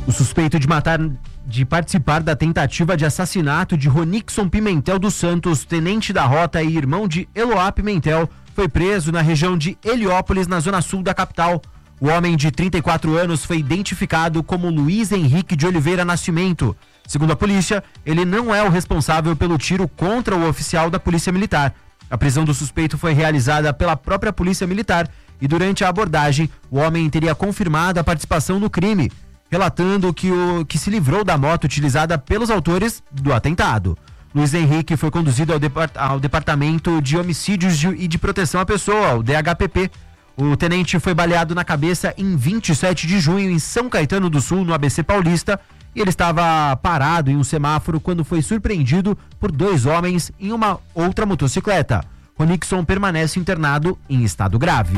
O suspeito de participar da tentativa de assassinato de Ronixon Pimentel dos Santos, tenente da rota e irmão de Eloá Pimentel, foi preso na região de Heliópolis, na zona sul da capital. O homem de 34 anos foi identificado como Luiz Henrique de Oliveira Nascimento. Segundo a polícia, ele não é o responsável pelo tiro contra o oficial da Polícia Militar. A prisão do suspeito foi realizada pela própria Polícia Militar e durante a abordagem, o homem teria confirmado a participação no crime, relatando que se livrou da moto utilizada pelos autores do atentado. Luiz Henrique foi conduzido ao Departamento de Homicídios e de Proteção à Pessoa, o DHPP. O tenente foi baleado na cabeça em 27 de junho em São Caetano do Sul, no ABC Paulista, e ele estava parado em um semáforo quando foi surpreendido por 2 homens em uma outra motocicleta. Ronixon permanece internado em estado grave.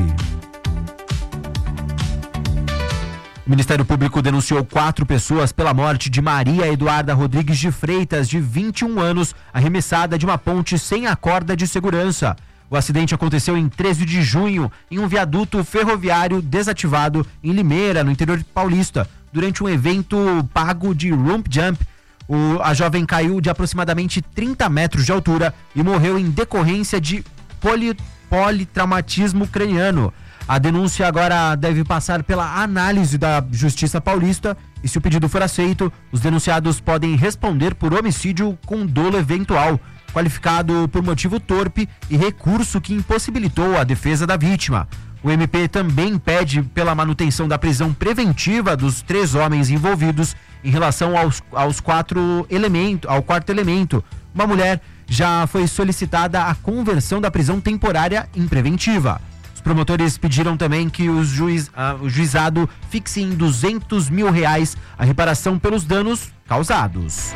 O Ministério Público denunciou 4 pessoas pela morte de Maria Eduarda Rodrigues de Freitas, de 21 anos, arremessada de uma ponte sem a corda de segurança. O acidente aconteceu em 13 de junho, em um viaduto ferroviário desativado em Limeira, no interior paulista, durante um evento pago de Rump Jump. A jovem caiu de aproximadamente 30 metros de altura e morreu em decorrência de politraumatismo craniano. A denúncia agora deve passar pela análise da Justiça Paulista e, se o pedido for aceito, os denunciados podem responder por homicídio com dolo eventual, qualificado por motivo torpe e recurso que impossibilitou a defesa da vítima. O MP também pede pela manutenção da prisão preventiva dos 3 homens envolvidos em relação ao quarto elemento. Uma mulher já foi solicitada a conversão da prisão temporária em preventiva. Os promotores pediram também que o juizado fixe em R$200 mil a reparação pelos danos causados.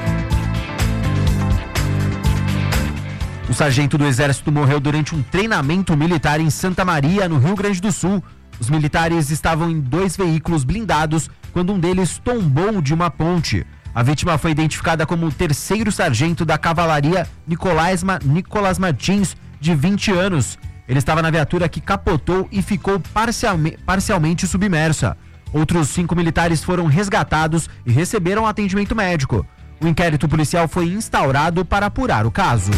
O sargento do Exército morreu durante um treinamento militar em Santa Maria, no Rio Grande do Sul. Os militares estavam em 2 veículos blindados quando um deles tombou de uma ponte. A vítima foi identificada como o 3º sargento da Cavalaria Nicolas Martins, de 20 anos. Ele estava na viatura que capotou e ficou parcialmente submersa. Outros 5 militares foram resgatados e receberam atendimento médico. O inquérito policial foi instaurado para apurar o caso.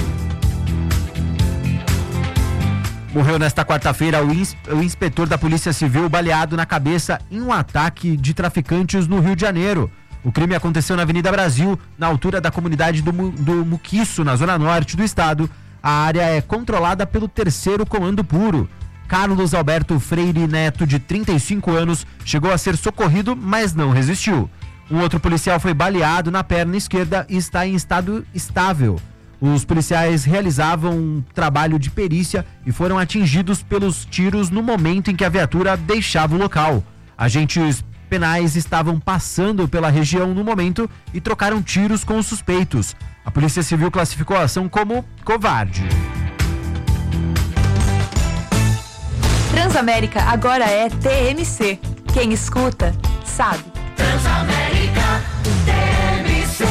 Morreu nesta quarta-feira o inspetor da Polícia Civil baleado na cabeça em um ataque de traficantes no Rio de Janeiro. O crime aconteceu na Avenida Brasil, na altura da comunidade do Muquiço, na zona norte do estado. A área é controlada pelo 3º Comando Puro. Carlos Alberto Freire Neto, de 35 anos, chegou a ser socorrido, mas não resistiu. Um outro policial foi baleado na perna esquerda e está em estado estável. Os policiais realizavam um trabalho de perícia e foram atingidos pelos tiros no momento em que a viatura deixava o local. Agentes penais estavam passando pela região no momento e trocaram tiros com os suspeitos. A Polícia Civil classificou a ação como covarde. Transamérica agora é TMC. Quem escuta, sabe. Transamérica TMC.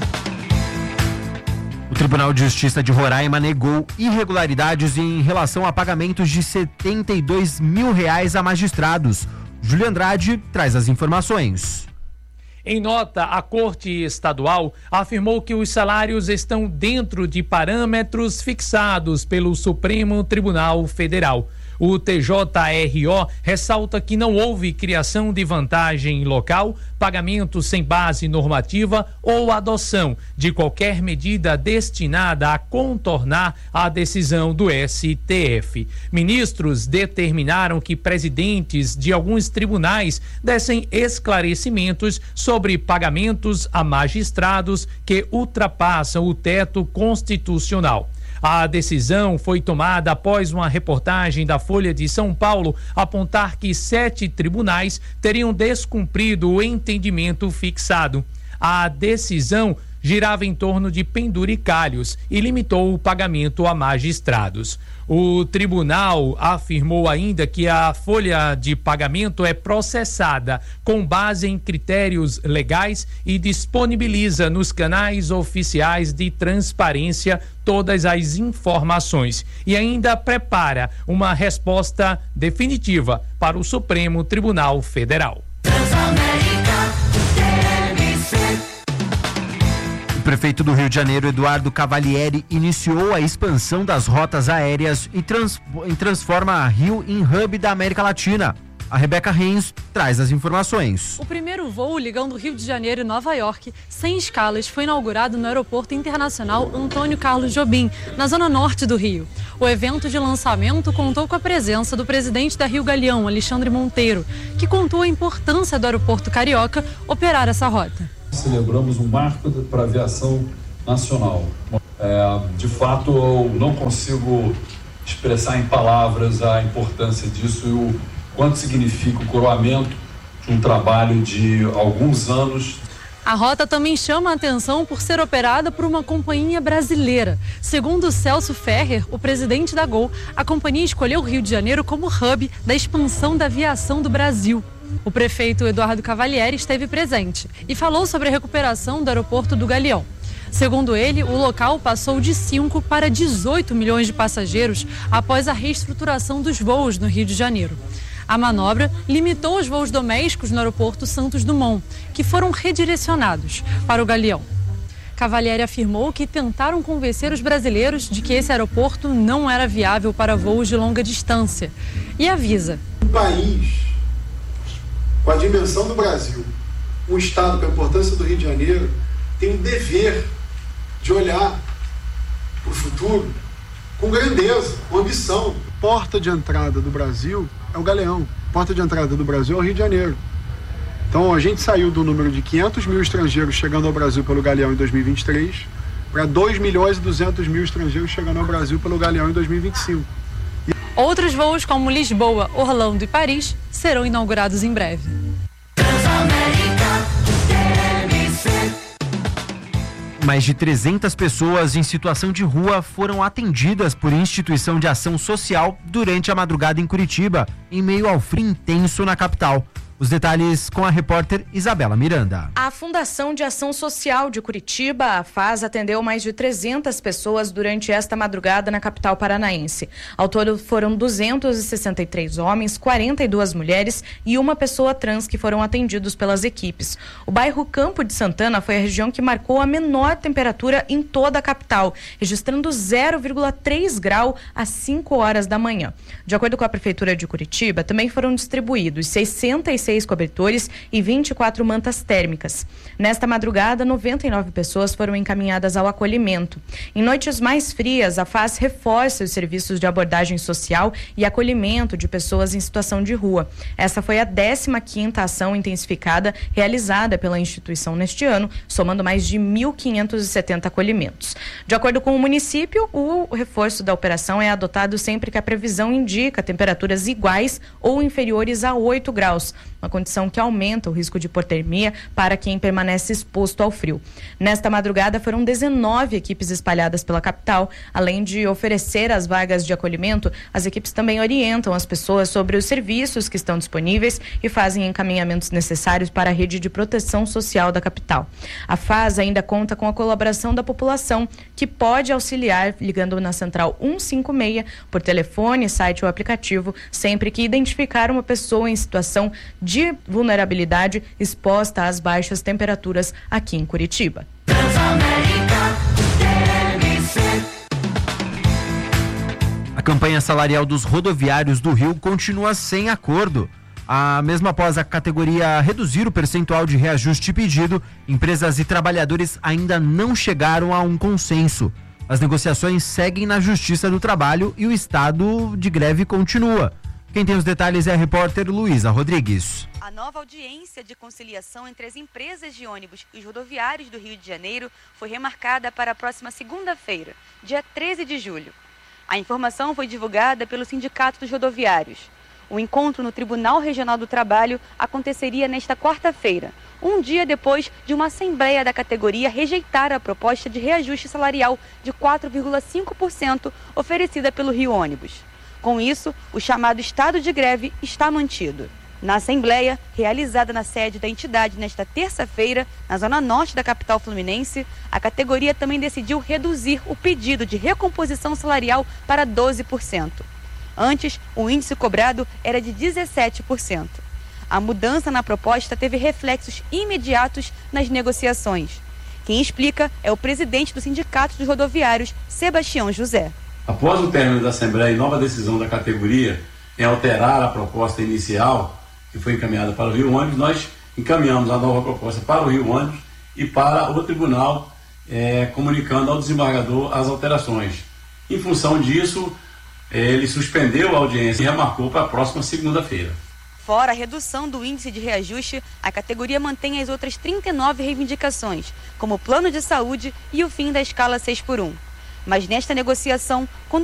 O Tribunal de Justiça de Roraima negou irregularidades em relação a pagamentos de R$72 mil a magistrados. Júlio Andrade traz as informações. Em nota, a Corte Estadual afirmou que os salários estão dentro de parâmetros fixados pelo Supremo Tribunal Federal. O TJRO ressalta que não houve criação de vantagem local, pagamento sem base normativa ou adoção de qualquer medida destinada a contornar a decisão do STF. Ministros determinaram que presidentes de alguns tribunais dessem esclarecimentos sobre pagamentos a magistrados que ultrapassam o teto constitucional. A decisão foi tomada após uma reportagem da Folha de São Paulo apontar que 7 tribunais teriam descumprido o entendimento fixado. A decisão girava em torno de penduricalhos e limitou o pagamento a magistrados. O tribunal afirmou ainda que a folha de pagamento é processada com base em critérios legais e disponibiliza nos canais oficiais de transparência todas as informações e ainda prepara uma resposta definitiva para o Supremo Tribunal Federal. Transamérica prefeito do Rio de Janeiro, Eduardo Cavalieri, iniciou a expansão das rotas aéreas e transforma Rio em hub da América Latina. A Rebeca Reis traz as informações. O primeiro voo ligando Rio de Janeiro e Nova York, sem escalas, foi inaugurado no Aeroporto Internacional Antônio Carlos Jobim, na zona norte do Rio. O evento de lançamento contou com a presença do presidente da Rio Galeão, Alexandre Monteiro, que contou a importância do aeroporto carioca operar essa rota. Celebramos um marco para a aviação nacional. De fato, eu não consigo expressar em palavras a importância disso e o quanto significa o coroamento de um trabalho de alguns anos. A rota também chama a atenção por ser operada por uma companhia brasileira. Segundo Celso Ferrer, o presidente da Gol, a companhia escolheu o Rio de Janeiro como hub da expansão da aviação do Brasil. O prefeito Eduardo Cavalieri esteve presente e falou sobre a recuperação do aeroporto do Galeão. Segundo ele, o local passou de 5 para 18 milhões de passageiros após a reestruturação dos voos no Rio de Janeiro. A manobra limitou os voos domésticos no aeroporto Santos Dumont, que foram redirecionados para o Galeão. Cavalieri afirmou que tentaram convencer os brasileiros de que esse aeroporto não era viável para voos de longa distância. E avisa: um país com a dimensão do Brasil, um estado com a importância do Rio de Janeiro, tem um dever de olhar para o futuro com grandeza, com ambição. Porta de entrada do Brasil é o Galeão, porta de entrada do Brasil é o Rio de Janeiro. Então a gente saiu do número de 500 mil estrangeiros chegando ao Brasil pelo Galeão em 2023 para 2 milhões e 200 mil estrangeiros chegando ao Brasil pelo Galeão em 2025. Outros voos como Lisboa, Orlando e Paris serão inaugurados em breve. Mais de 300 pessoas em situação de rua foram atendidas por instituição de ação social durante a madrugada em Curitiba, em meio ao frio intenso na capital. Os detalhes com a repórter Isabela Miranda. A Fundação de Ação Social de Curitiba, a FAS, atendeu mais de 300 pessoas durante esta madrugada na capital paranaense. Ao todo foram 263 homens, 42 mulheres e uma pessoa trans que foram atendidos pelas equipes. O bairro Campo de Santana foi a região que marcou a menor temperatura em toda a capital, registrando 0,3 grau às 5 horas da manhã. De acordo com a Prefeitura de Curitiba, também foram distribuídos 66 cobertores e 24 mantas térmicas. Nesta madrugada, 99 pessoas foram encaminhadas ao acolhimento. Em noites mais frias, a FAS reforça os serviços de abordagem social e acolhimento de pessoas em situação de rua. Essa foi a 15ª ação intensificada realizada pela instituição neste ano, somando mais de 1.570 acolhimentos. De acordo com o município, o reforço da operação é adotado sempre que a previsão indica temperaturas iguais ou inferiores a 8 graus, uma condição que aumenta o risco de hipotermia para quem permanece exposto ao frio. Nesta madrugada foram 19 equipes espalhadas pela capital. Além de oferecer as vagas de acolhimento, as equipes também orientam as pessoas sobre os serviços que estão disponíveis e fazem encaminhamentos necessários para a rede de proteção social da capital. A FAS ainda conta com a colaboração da população, que pode auxiliar ligando na central 156 por telefone, site ou aplicativo, sempre que identificar uma pessoa em situação de vulnerabilidade exposta às baixas temperaturas aqui em Curitiba. A campanha salarial dos rodoviários do Rio continua sem acordo. Mesmo após a categoria reduzir o percentual de reajuste pedido, empresas e trabalhadores ainda não chegaram a um consenso. As negociações seguem na Justiça do Trabalho e o estado de greve continua. Quem tem os detalhes é a repórter Luísa Rodrigues. A nova audiência de conciliação entre as empresas de ônibus e os rodoviários do Rio de Janeiro foi remarcada para a próxima segunda-feira, dia 13 de julho. A informação foi divulgada pelo Sindicato dos Rodoviários. O encontro no Tribunal Regional do Trabalho aconteceria nesta quarta-feira, um dia depois de uma assembleia da categoria rejeitar a proposta de reajuste salarial de 4,5% oferecida pelo Rio Ônibus. Com isso, o chamado estado de greve está mantido. Na assembleia, realizada na sede da entidade nesta terça-feira, na zona norte da capital fluminense, a categoria também decidiu reduzir o pedido de recomposição salarial para 12%. Antes, o índice cobrado era de 17%. A mudança na proposta teve reflexos imediatos nas negociações. Quem explica é o presidente do Sindicato dos Rodoviários, Sebastião José. Após o término da Assembleia e nova decisão da categoria em alterar a proposta inicial, que foi encaminhada para o Rio Ônibus, nós encaminhamos a nova proposta para o Rio Ônibus e para o tribunal, comunicando ao desembargador as alterações. Em função disso, ele suspendeu a audiência e remarcou para a próxima segunda-feira. Fora a redução do índice de reajuste, a categoria mantém as outras 39 reivindicações, como o plano de saúde e o fim da escala 6x1. Mas nesta negociação,